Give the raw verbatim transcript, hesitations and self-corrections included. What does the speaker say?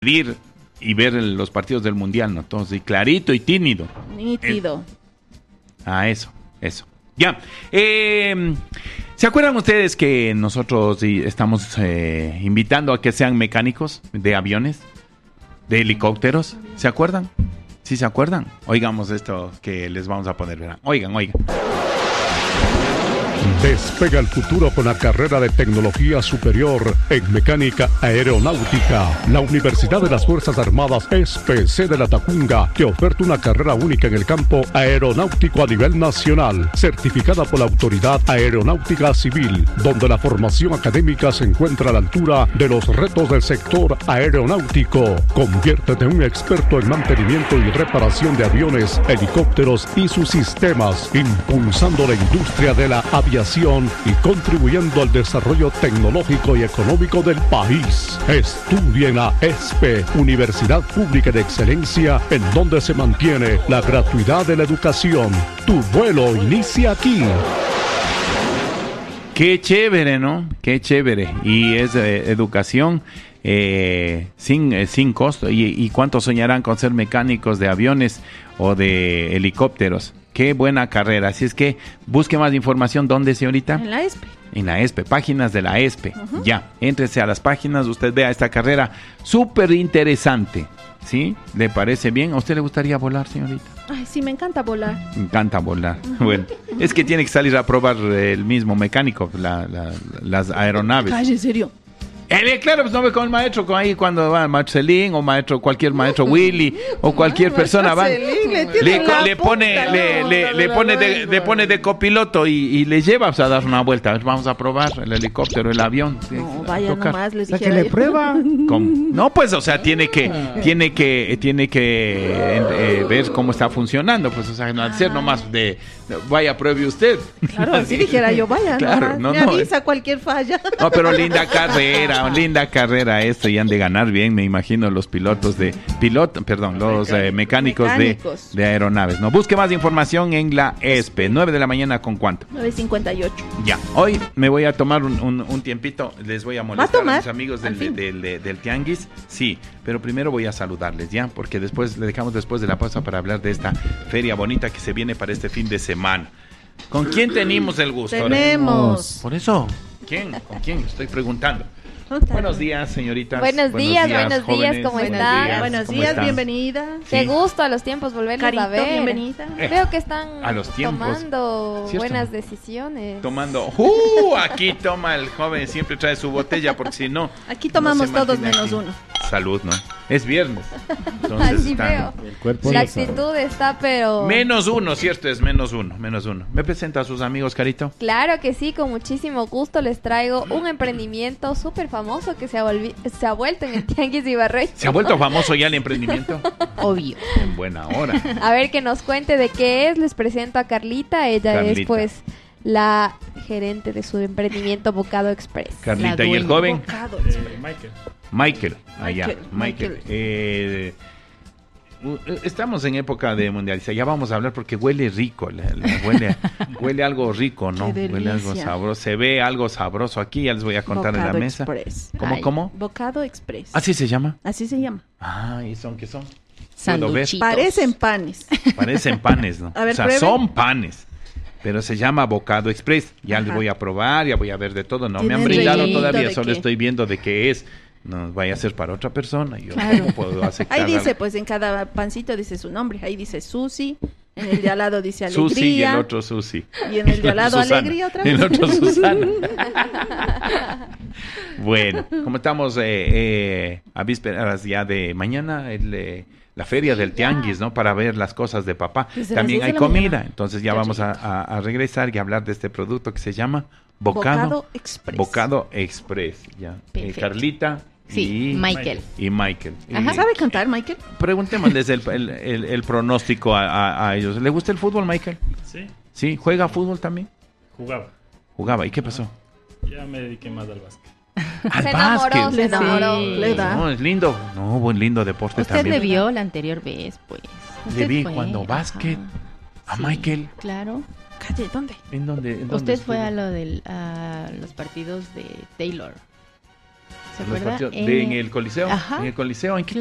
ir y ver el, los partidos del Mundial, ¿no? Entonces, clarito y tímido. Nítido. Eh, ah, eso, eso. Ya. Eh, ¿Se acuerdan ustedes que nosotros estamos eh, invitando a que sean mecánicos de aviones, de helicópteros? ¿Se acuerdan? ¿Sí se acuerdan? Oigamos esto que les vamos a poner. ¿Verdad? Oigan, oigan. Despega el futuro con la carrera de tecnología superior en mecánica aeronáutica. La Universidad de las Fuerzas Armadas E S P C de La Tacunga te oferta una carrera única en el campo aeronáutico a nivel nacional, certificada por la Autoridad Aeronáutica Civil, donde la formación académica se encuentra a la altura de los retos del sector aeronáutico. Conviértete en un experto en mantenimiento y reparación de aviones, helicópteros y sus sistemas, impulsando la industria de la aviación y contribuyendo al desarrollo tecnológico y económico del país. Estudia en la E S P, Universidad Pública de Excelencia, en donde se mantiene la gratuidad de la educación. Tu vuelo inicia aquí. Qué chévere, ¿no? Qué chévere. Y es eh, educación eh, sin, eh, sin costo. ¿Y, ¿Y cuántos soñarán con ser mecánicos de aviones o de helicópteros? Qué buena carrera. Así es que busque más información. ¿Dónde, señorita? En la E S P. En la E S P, páginas de la E S P. Uh-huh. Ya, éntrese a las páginas, usted vea esta carrera súper interesante. ¿Sí? ¿Le parece bien? ¿A usted le gustaría volar, señorita? Ay, sí, me encanta volar. Me encanta volar. Uh-huh. Bueno, es que tiene que salir a probar el mismo mecánico, la, la, las aeronaves. Ay, ¿en serio? Eh, claro, pues no ve con el maestro con ahí cuando va maestro Celín o maestro cualquier maestro Willy o cualquier Ay, persona va Celín, le, le, le, le pone punta, le, no, le, no, le no, pone no, de, no, le pone de copiloto y, y le lleva pues, a dar una vuelta. A ver, vamos a probar el helicóptero, el avión. No, vaya tocar. nomás, les O sea, dijera que le yo. prueba. ¿Cómo? No, pues, o sea, tiene que, tiene que, tiene que eh, eh, ver cómo está funcionando, pues, o sea, no al ser nomás de, de vaya, pruebe usted. Claro, así dijera yo, vaya, Claro, nomás, no, me no. avisa cualquier falla. No, pero linda carrera, linda carrera esto, y han de ganar bien, me imagino, los pilotos de, piloto, perdón, los eh, mecánicos, Mecánicos. De, de aeronaves, ¿no? Busque más información en la E S P, nueve de la mañana, ¿con cuánto? nueve cincuenta y ocho. Ya, hoy me voy a tomar un, un, un tiempito, les voy a molestar a, tomar? mis amigos del, Al fin. del, del, del Tianguis, sí, pero primero voy a saludarles, ¿ya? Porque después, le dejamos después de la pausa para hablar de esta feria bonita que se viene para este fin de semana. ¿Con quién tenemos el gusto? Tenemos. Por eso, ¿quién? ¿Con quién? Estoy preguntando. Buenos días, señoritas. Buenos días, buenos días, ¿cómo Buenos están? días, buenos ¿cómo días, están? bienvenida. Qué Sí. gusto a los tiempos volvernos Carito, a ver. bienvenida. Eh, Veo que están a los tiempos. tomando ¿Cierto? buenas decisiones. Tomando. ¡Uh! Aquí toma el joven, siempre trae su botella, porque si no. Aquí tomamos no se todos imagina menos aquí. uno. Salud, ¿no? Es viernes. Entonces Así están- veo. El cuerpo La lo sabe. actitud está, pero... Menos uno, cierto, es menos uno, menos uno. ¿Me presenta a sus amigos, Carito? Claro que sí, con muchísimo gusto les traigo un emprendimiento súper famoso que se ha, volvi- se ha vuelto en el Tianguis Ibarrecho. ¿Se ha vuelto famoso ya el emprendimiento? Obvio. En buena hora. A ver, que nos cuente de qué es. Les presento a Carlita. Ella Carlita. es, pues, la gerente de su emprendimiento Bocado Express. Carlita, ¿y el joven? Bocado. Michael. Michael, allá, Michael, Michael. Michael. Eh, uh, estamos en época de mundialización, ya vamos a hablar porque huele rico, la- la- huele, huele algo rico, ¿no? Qué Huele algo delicia. sabroso, se ve algo sabroso aquí, ya les voy a contar en la Bocado mesa. Express. ¿Cómo, Ay, cómo? Bocado Express. ¿Así se llama? Así se llama. Ah, ¿y son qué son? Puedo ver. Sanduchitos. Parecen panes. Parecen panes, ¿no? A ver, o sea, prueben. son panes. Pero se llama Bocado Express. Ya les Ajá. voy a probar, ya voy a ver de todo. No me han Tienen brindado rellenito todavía, de solo qué. estoy viendo de qué es. No vaya a ser para otra persona. Yo Claro. no puedo aceptar. Ahí dice, algo. pues en cada pancito dice su nombre. Ahí dice Susi. En el de al lado dice Alegría. Susi y el otro Susi. Y en el de al lado Susana. Alegría otra El vez. otro Susana. Bueno, como estamos eh, eh, a vísperas ya de mañana, el, eh, la feria del Tianguis, ¿no? Para ver las cosas de papá. Desde las También diez de hay la comida. mañana. Entonces ya Qué vamos a, rico. a- a regresar y hablar de este producto que se llama Bocado, Bocado Express. Bocado Express. Ya. Eh, Perfecto. Carlita Sí, y Michael. Y Michael. Ajá. Y- ¿Sabe cantar, Michael? Preguntémosles el, el, el- el pronóstico a, a- a ellos. ¿Le gusta el fútbol, Michael? Sí, Sí, ¿juega fútbol también? jugaba. Jugaba. ¿Y qué pasó? Ya me dediqué más al básquet. Al Se enamoró, básquet. se enamoró. Sí. Le da. No, es lindo. No, buen lindo deporte Usted también. le vio la anterior vez, pues. Le Usted vi fue, cuando ajá. básquet. A Sí, Michael. Claro. Calle, ¿dónde? ¿En dónde? en dónde Usted fue estuvo? a lo del a los partidos de Taylor. ¿Se Los acuerda? partidos En- de- en el Coliseo. Ajá. En el Coliseo. ¿En qué